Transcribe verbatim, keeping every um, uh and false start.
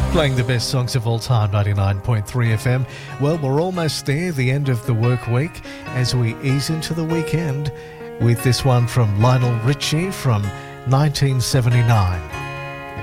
Playing the best songs of all time, ninety-nine point three F M. Well, we're almost there, the end of the work week, as we ease into the weekend with this one from Lionel Richie from nineteen seventy-nine.